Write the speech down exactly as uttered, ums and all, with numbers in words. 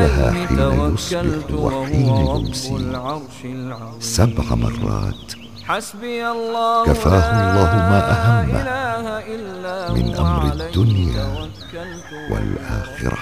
لها حين يصبح وحين يمسي سبع مرات. كفاه الله ما أهمه من أمر الدنيا والآخرة.